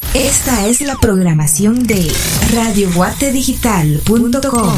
Esta es la programación de radioguatedigital.com.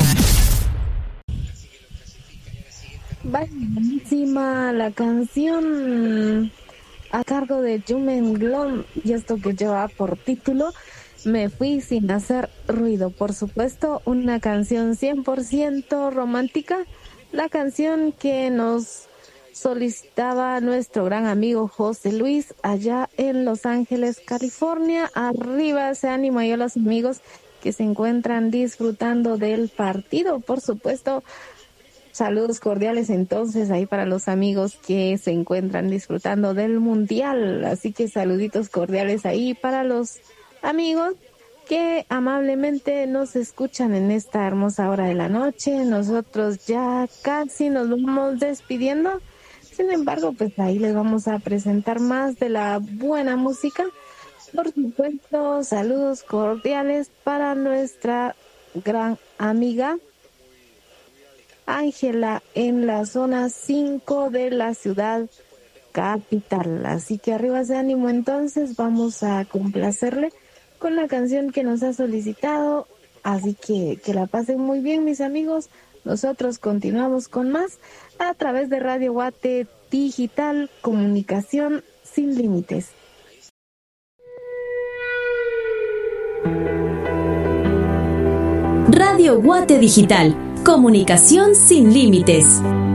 Buenísima la canción a cargo de Jumen Glom, y esto que lleva por título Me fui sin hacer ruido. Por supuesto, una canción 100% romántica, la canción que nos solicitaba nuestro gran amigo José Luis allá en Los Ángeles, California. Arriba ese ánimo y a los amigos que se encuentran disfrutando del partido, por supuesto. Saludos cordiales entonces ahí para los amigos que se encuentran disfrutando del mundial. Así que saluditos cordiales ahí para los amigos que amablemente nos escuchan en esta hermosa hora de la noche. Nosotros ya casi nos vamos despidiendo. Sin embargo, pues ahí les vamos a presentar más de la buena música. Por supuesto, saludos cordiales para nuestra gran amiga Ángela en la zona 5 de la ciudad capital. Así que arriba ese ánimo, entonces vamos a complacerle con la canción que nos ha solicitado. Así que la pasen muy bien, mis amigos. Nosotros continuamos con más a través de Radio Guate Digital, comunicación sin límites. Radio Guate Digital, comunicación sin límites.